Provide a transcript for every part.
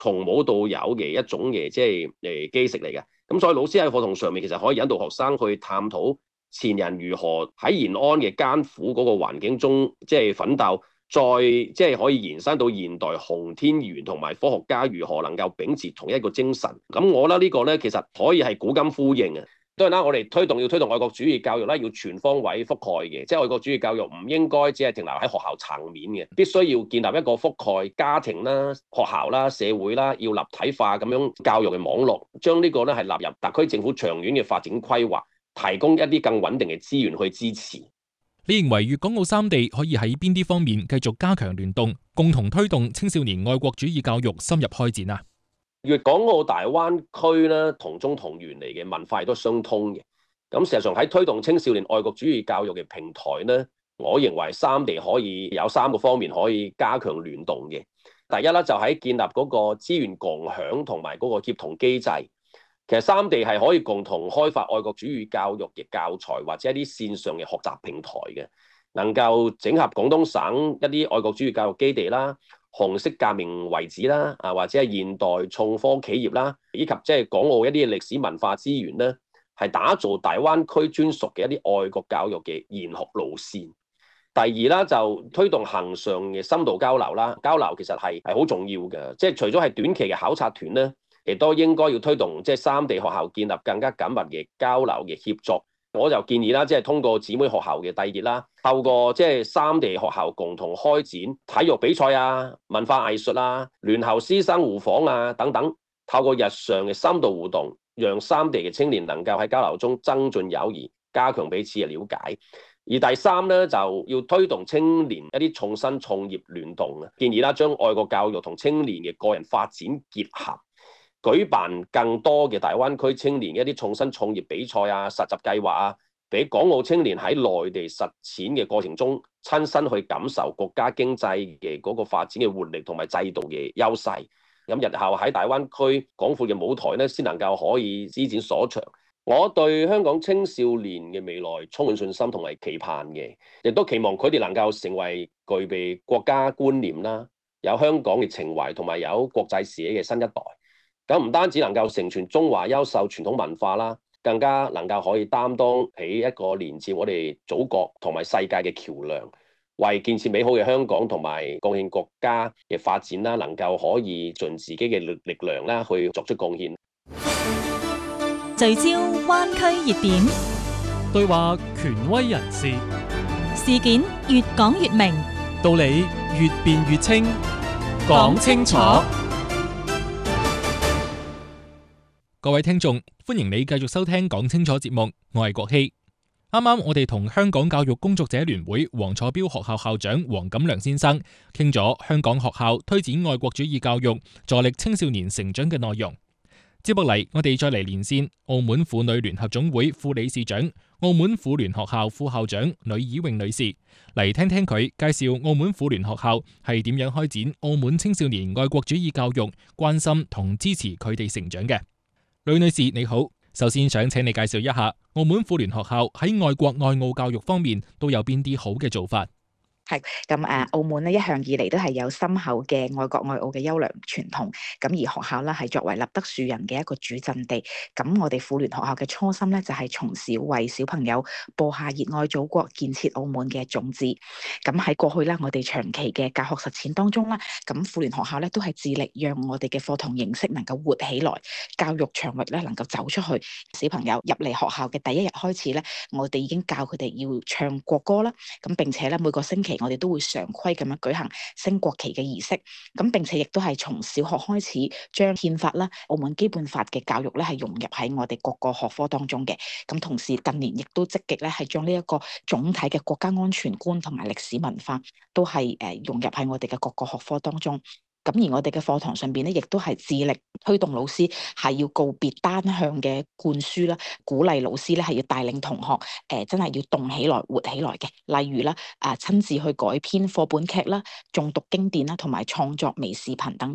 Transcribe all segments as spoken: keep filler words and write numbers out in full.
從冇到有嘅一種嘅即係誒基石嚟嘅。咁所以老師喺課堂上面其實可以引導學生去探討前人如何喺延安嘅艱苦嗰個環境中即係奮鬥，再即係可以延伸到現代航天員同埋科學家如何能夠秉持同一個精神。咁我覺得呢個咧其實可以係古今呼應嘅。當然啦，我哋推動要推動愛國主義教育咧，要全方位覆蓋嘅，即係愛國主義教育唔應該只係停留喺學校層面嘅，必須要建立一個覆蓋家庭啦、學校啦、社會啦，要立體化咁樣教育嘅網絡，將呢個咧係納入特區政府長遠嘅發展規劃，提供一啲更穩定嘅資源去支持。 你認為粵港澳三地可以喺邊啲方面繼續加強聯動，共同推動青少年愛國主義教育深入開展啊？ 粵港澳大灣區咧同宗同源嚟嘅文化亦都相通嘅。咁事實上喺推動青少年愛國主義教育嘅平台咧，我認為三地可以有三個方面可以加強聯動嘅。第一咧就喺建立嗰個資源共享同埋嗰個協同機制。其實三地係可以共同開發愛國主義教育嘅教材或者一啲線上嘅學習平台嘅，能夠整合廣東省一啲愛國主義教育基地啦、紅色革命遺址啦，啊或者係現代創科企業啦，以及即係港澳一啲歷史文化資源咧，係打造大灣區專屬嘅一啲愛國教育嘅研學路線。第二啦，就推動恆常嘅深度交流啦，交流其實係係好重要嘅，即係除咗係短期嘅考察團咧，亦都應該要推動即係三地學校建立更加緊密嘅交流嘅協作。我就建議啦，即係通過姊妹學校嘅締結啦，透過即係三地學校共同開展體育比賽啊、文化藝術啊、聯校師生互訪啊等等，透過日常嘅深度互動，讓三地嘅青年能夠喺交流中增進友誼，加強彼此嘅了解。而第三咧，就要推動青年一啲創新創業聯動啊，建議啦，將愛國教育同青年嘅個人發展結合。舉辦更多嘅大灣區青年一啲創新創業比賽啊、實習計劃啊，俾港澳青年喺內地實踐嘅過程中，親身去感受國家經濟嘅嗰個發展嘅活力同埋制度嘅優勢。咁日後喺大灣區廣闊嘅舞台咧，先能夠可以施展所長。我對香港青少年嘅未來充滿信心同埋期盼嘅，亦都期望佢哋能夠成為具備國家觀念啦、有香港嘅情懷同埋有國際視野嘅新一代。咁唔單止能夠承傳中華優秀傳統文化啦，更加能夠可以擔當起一個連接我哋祖國同埋世界嘅橋樑，為建設美好嘅香港同埋貢獻國家嘅發展啦，能夠可以盡自己嘅力力量啦，去作出貢獻。 聚焦灣區熱點， 對話權威人士， 事件越講越明， 道理越辯越清，講清楚。 各位聽眾，歡迎你繼續收聽講清楚節目，我係國希。啱啱我哋同香港教育工作者聯會黃楚標學校校長黃錦良先生傾咗香港學校推展愛國主義教育，助力青少年成長嘅內容。接落嚟，我哋再嚟連線澳門婦女聯合總會副理事長、澳門婦聯學校副校長呂以穎女士，嚟聽聽佢介紹澳門婦聯學校係點樣開展澳門青少年愛國主義教育，關心同支持佢哋成長嘅。呂女士你好，首先想請你介紹一下澳門婦聯學校喺愛國愛澳教育方面都有邊啲好嘅做法。 係咁誒，澳門咧一向以嚟都係有深厚嘅愛國愛澳嘅優良傳統。咁而學校咧係作為立德樹人嘅一個主陣地。咁我哋婦聯學校嘅初心咧就係從小為小朋友播下熱愛祖國、建設澳門嘅種子。咁喺過去咧，我哋長期嘅教學實踐當中啦，咁婦聯學校咧都係致力讓我哋嘅課堂形式能夠活起來，教育場域咧能夠走出去。小朋友入嚟學校嘅第一日開始咧，我哋已經教佢哋要唱國歌啦。咁並且咧每個星期我哋都會常規咁樣舉行升國旗嘅儀式，咁並且亦都係從小學開始將憲法啦、澳門基本法嘅教育咧係融入喺我哋各個學科當中嘅。咁同時近年亦都積極咧係將呢一個總體嘅國家安全觀同埋歷史文化都係誒融入喺我哋嘅各個學科當中。咁而我哋嘅課堂上邊咧，亦都係致力推動老師係要告別單向嘅灌輸啦，鼓勵老師咧係要帶領同學誒、呃、真係要動起來、活起來嘅。例如啦，啊親自去改編課本劇啦、誦讀經典啦，同埋創作微視頻等等。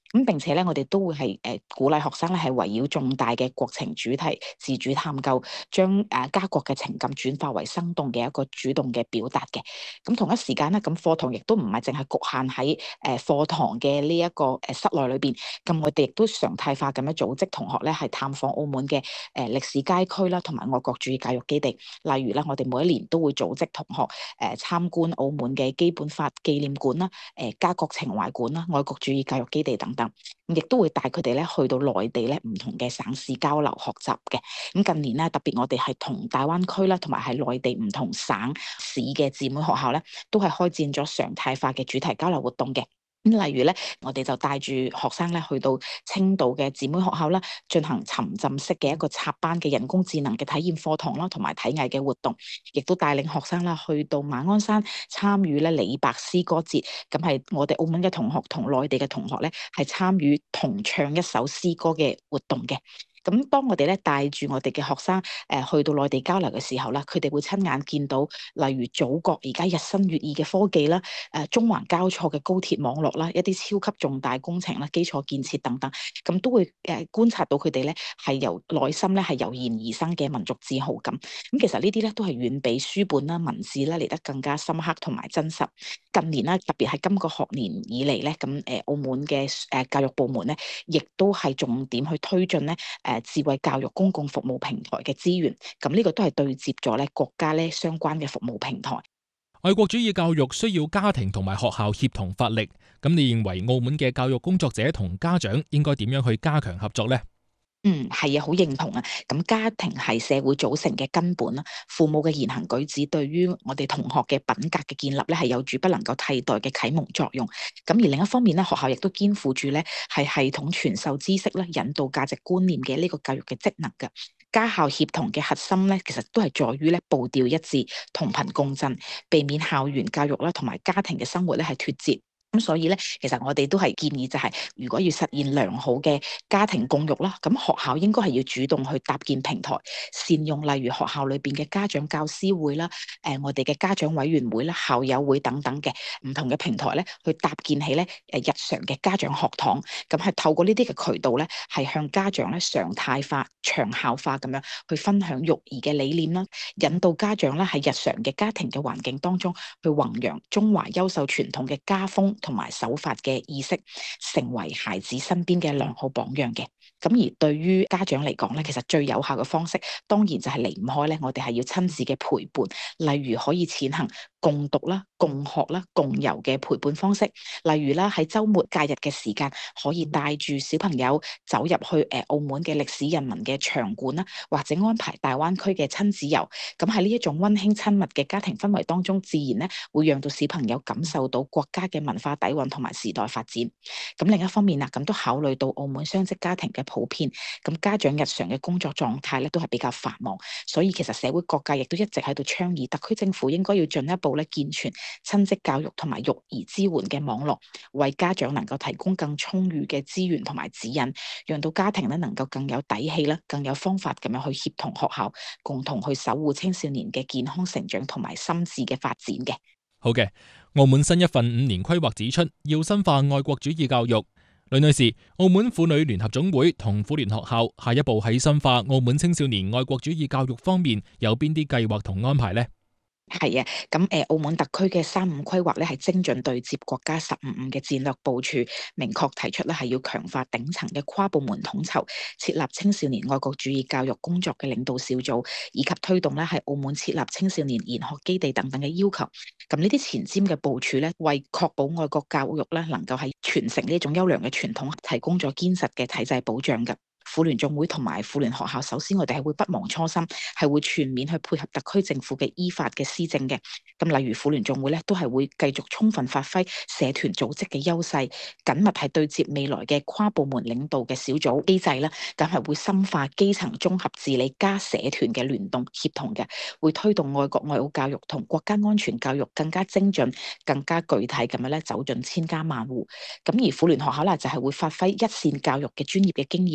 咁並且咧，我哋都會係誒、呃、鼓勵學生咧係圍繞重大嘅國情主題自主探究，將誒、呃、家國嘅情感轉化為生動嘅一個主動嘅表達嘅。咁同一時間咧，咁課堂亦都唔係淨係局限喺誒課堂嘅呢一個誒室內裏邊，咁我哋亦都常態化咁樣組織同學咧係探訪澳門嘅誒歷史街區啦，同埋愛國主義教育基地。例如咧，我哋每一年都會組織同學誒、呃、參觀澳門嘅基本法紀念館啦、誒、呃、家國情懷館啦、愛國主義教育基地等等。亦都會帶佢哋咧去到內地咧唔同嘅省市交流學習嘅。咁近年咧，特別我哋係同大灣區啦，同埋係內地唔同省市嘅姊妹學校咧，都係開展咗常態化嘅主題交流活動嘅。咁例如咧，我哋就帶住學生咧去到青島嘅姊妹學校啦，進行沉浸式嘅一個插班嘅人工智能嘅體驗課堂啦，同埋體藝嘅活動，亦都帶領學生啦去到馬鞍山參與咧李白詩歌節。咁係我哋澳門嘅同學同內地嘅同學咧，係參與同唱一首詩歌嘅活動嘅。咁當我哋咧帶住我哋嘅學生誒、呃、去到內地交流嘅時候啦，佢哋會親眼見到，例如祖國而家日新月異嘅科技啦，誒、呃、中環交錯嘅高鐵網絡啦，一啲超級重大工程啦、基礎建設等等，咁都會誒、呃、觀察到佢哋咧係由內心咧係油然而生嘅民族自豪感。咁其實呢啲咧都係遠比書本啦、文字咧嚟得更加深刻同埋真實。近年啦，特別係今個學年以嚟咧，咁誒澳門嘅誒教育部門咧，亦都係重點去推進咧誒智慧教育公共服務平台嘅資源。咁呢個都係對接咗咧國家咧相關嘅服務平台。 愛國主義教育需要家庭同埋學校協同發力。咁你認為澳門嘅教育工作者同家長應該點樣去加強合作呢？ 嗯，係啊，好認同啊。咁家庭係社會組成嘅根本啦，父母嘅言行舉止對於我哋同學嘅品格嘅建立咧，係有住不能夠替代嘅啟蒙作用。咁而另一方面咧，學校亦都肩負住咧係系統傳授知識咧、引導價值觀念嘅呢個教育嘅職能㗎。家校協同嘅核心咧，其實都係在於咧步調一致、同頻共振，避免校園教育啦同埋家庭嘅生活咧係脫節。咁所以咧，其實我哋都係建議就係、是，如果要實現良好嘅家庭共育啦，咁學校應該係要主動去搭建平台，善用例如學校裏邊嘅家長教師會啦，誒、呃、我哋嘅家長委員會啦、校友會等等嘅唔同嘅平台咧，去搭建起咧誒日常嘅家長學堂，咁係透過呢啲嘅渠道咧，係向家長咧常態化、長效化咁樣去分享育兒嘅理念啦，引導家長咧喺日常嘅家庭嘅環境當中去弘揚中華優秀傳統嘅家風同埋守法嘅意識，成為孩子身邊嘅良好榜樣嘅。咁而對於家長嚟講咧，其實最有效嘅方式，當然就係離唔開咧，我哋係要親自嘅陪伴，例如可以踐行共讀啦、共學啦、共遊嘅陪伴方式，例如啦喺週末假日嘅時間，可以帶住小朋友走入去誒澳門嘅歷史人文嘅場館啦，或者安排大灣區嘅親子遊。咁喺呢一種溫馨親密嘅家庭氛圍當中，自然咧會讓到小朋友感受到國家嘅文化底蘊同埋時代發展。咁另一方面啊，咁都考慮到澳門雙職家庭嘅普遍，咁家長日常嘅工作狀態咧都係比較繁忙，所以其實社會各界亦都一直喺度倡議，特區政府應該要進一步咧健全親職教育同埋育兒支援嘅網絡，為家長能夠提供更充裕嘅資源同埋指引，讓到家庭咧能夠更有底氣啦，更有方法咁樣去協同學校，共同去守護青少年嘅健康成長同埋心智嘅發展嘅。 好嘅，澳門新一份五年規劃指出，要深化愛國主義教育。呂女士，澳門婦女聯合總會同婦聯學校下一步喺深化澳門青少年愛國主義教育方面有邊啲計劃同安排呢？ 係啊，咁誒，澳門特區嘅三五規劃咧係精準對接國家十五五嘅戰略部署，明確提出咧係要強化頂層嘅跨部門統籌，設立青少年愛國主義教育工作嘅領導小組，以及推動咧係澳門設立青少年研學基地等等嘅要求。咁呢啲前瞻嘅部署咧，為確保愛國教育咧能夠係傳承呢一種優良嘅傳統，提供咗堅實嘅體制保障嘅。婦聯總會同埋婦聯學校，首先我哋係會不忘初心，係會全面去配合特區政府嘅依法嘅施政嘅。咁例如婦聯總會咧，都係會繼續充分發揮社團組織嘅優勢，緊密係對接未來嘅跨部門領導嘅小組機制啦。咁係會深化基層綜合治理加社團嘅聯動協同嘅，會推動愛國愛澳教育同國家安全教育更加精準、更加具體咁樣咧走進千家萬戶。咁而婦聯學校咧就係會發揮一線教育嘅專業嘅經驗，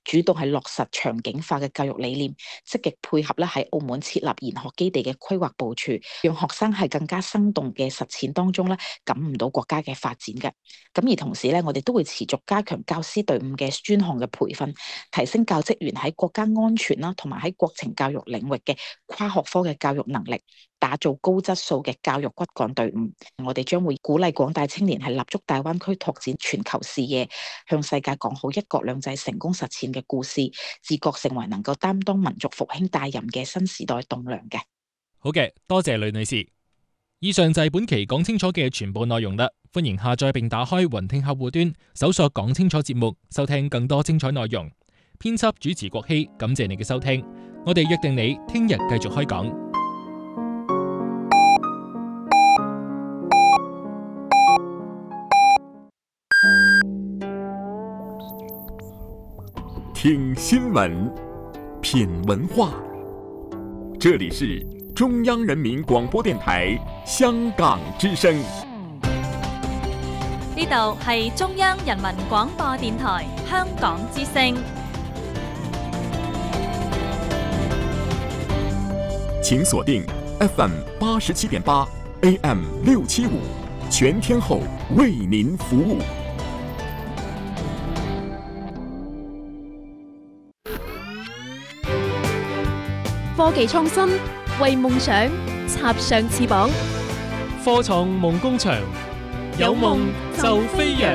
主動係落實場景化嘅教育理念，積極配合咧喺澳門設立研學基地嘅規劃部署，讓學生係更加生動嘅實踐當中咧感悟到國家嘅發展嘅。咁而同時咧，我哋都會持續加強教師隊伍嘅專項嘅培訓，提升教職員喺國家安全啦同埋喺國情教育領域嘅跨學科嘅教育能力，打造高質素嘅教育骨幹隊伍。我哋將會鼓勵廣大青年係立足大灣區拓展全球視野，向世界講好一國兩制成功實踐嘅故事，自覺成為能夠擔當民族復興大任嘅新時代棟樑嘅。 好嘅，多謝呂女士。以上就係本期講清楚嘅全部內容啦。歡迎下載並打開雲聽客戶端，搜索講清楚節目，收聽更多精彩內容。編輯主持國希，感謝你嘅收聽。我哋約定你聽日繼續開講。 聽新聞，品文化。這裡是中央人民廣播電台香港之聲。 呢度係中央人民廣播電台香港之聲。 請鎖定 F M 八十七點八 A M 六七五，全天候為您服務。 科技創新，為夢想插上翅膀。 科創夢工場，有夢就飛揚。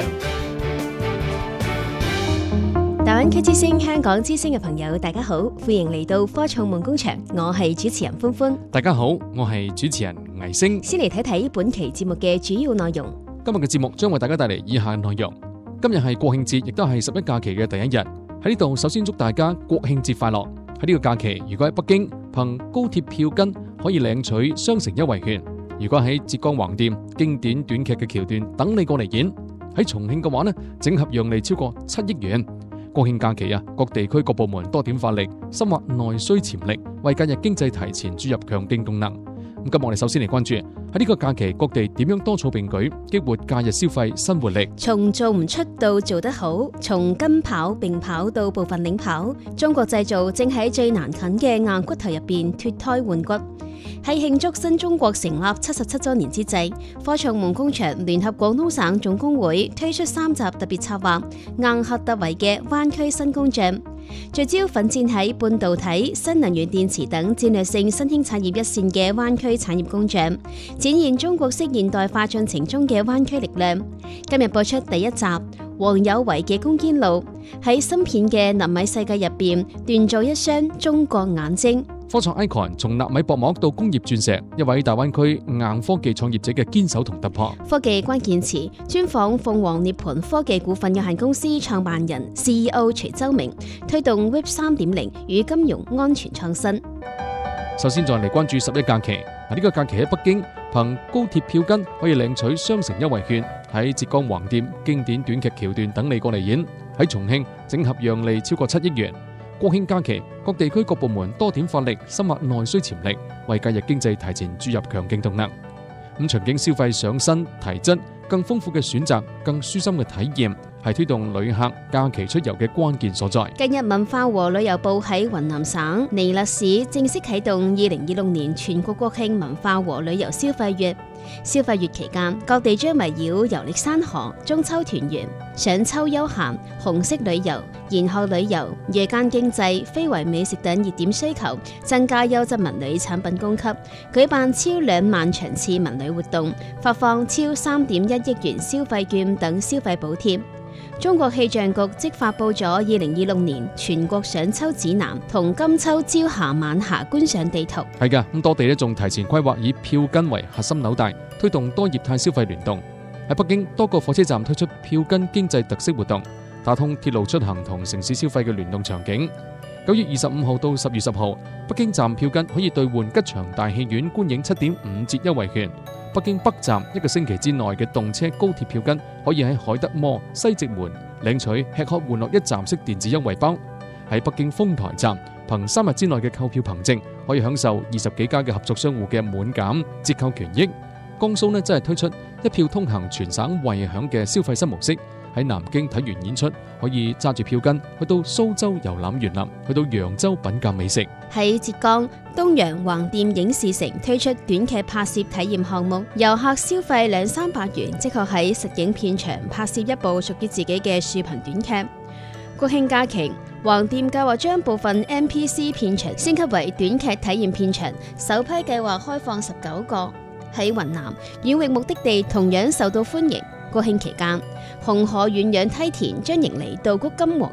大灣區之聲、香港之聲嘅朋友，大家好，歡迎嚟到科創夢工場，我係主持人歡歡。 大家好，我係主持人倪星。 先嚟睇睇本期節目嘅主要內容。 今日嘅節目將為大家帶嚟以下內容。今日係國慶節，亦都係十一假期嘅第一日。喺呢度，首先祝大家國慶節快樂。喺呢個假期，如果喺北京憑高鐵票根可以領取雙城優惠券；如果喺浙江橫店經典短劇嘅橋段等你過嚟演；喺重慶嘅話呢，整合讓利超過七億元。國慶假期啊，各地區各部門多點發力，深挖內需潛力，為假日經濟提前注入強勁動能。咁今日我哋首先嚟關注喺呢個假期各地點樣多措並舉，激活假日消費新活力。 從做唔出到做得好，從跟跑並跑到部分領跑，中國製造正喺最難啃嘅硬骨頭入邊脫胎換骨。喺慶祝新中國成立七十七週年之際，科創夢工場聯合廣東省總工會推出三集特別策劃，硬核突圍嘅灣區新工匠，聚焦奮戰喺半導體、新能源電池等戰略性新興產業一線嘅灣區產業工匠，展現中國式現代化進程中嘅灣區力量。今日播出第一集，黃有為嘅攻堅路，喺芯片嘅納米世界入邊鍛造一雙中國眼睛。 科創 icon 從納米薄膜到工業鑽石，一位大灣區硬科技創業者嘅堅守同突破。 科技關鍵詞專訪鳳凰涅槃科技股份有限公司創辦人 C E O 徐周明，推動 Web 三點零與金融安全創新。 首先再嚟關注十一假期，喺呢個假期喺北京憑高鐵票根可以領取雙城優惠券；喺浙江橫店經典短劇橋段等你過嚟演；喺重慶整合讓利超過七億元。國慶假期，各地區各部門多點發力，深挖內需潛力，為假日經濟提前注入強勁動能。咁場景消費上新提質，更豐富嘅選擇，更舒心嘅體驗，係推動旅客假期出遊嘅關鍵所在。 近日文化和旅遊部喺雲南省彌勒市正式啟動二零二六年全國國慶文化和旅遊消費月。消費月期間，各地將圍繞遊歷山河、中秋團圓、賞秋休閒、紅色旅遊、研學旅遊、夜間經濟、非遺美食等熱點需求，增加優質文旅產品供給，舉辦超兩萬場次文旅活動，發放超三點一億元消費券等消費補貼。中國氣象局即發佈咗二零二六年全國賞秋指南同金秋朝霞晚霞觀賞地圖。 係噶，咁多地咧仲提前規劃以票根為核心紐帶，推動多業態消費聯動。喺北京，多個火車站推出票根經濟特色活動，打通鐵路出行同城市消費嘅聯動場景。九月二十五號到十月十號，北京站票根可以兌換吉祥大戲院觀影七點五折優惠券。北京北站一個星期之內嘅動車高鐵票根可以喺海德摩、西直門領取吃喝玩樂一站式電子優惠包。喺北京豐台站，憑三日之內嘅購票憑證可以享受二十幾家嘅合作商戶嘅滿減折扣權益。江蘇呢真係推出一票通行全省惠享嘅消費新模式， 喺南京睇完演出，可以揸住票根去到蘇州遊覽園林，去到揚州品鑑美食。 喺浙江東陽橫店影視城推出短劇拍攝體驗項目，遊客消費兩三百元，即可喺實景片場拍攝一部屬於自己嘅豎屏短劇。國慶假期，橫店計劃將部分 M P C 片場升級為短劇體驗片場，首批計劃開放十九個。喺雲南，遠域目的地同樣受到歡迎。國慶期間，紅河遠洋梯田將迎嚟稻谷金黃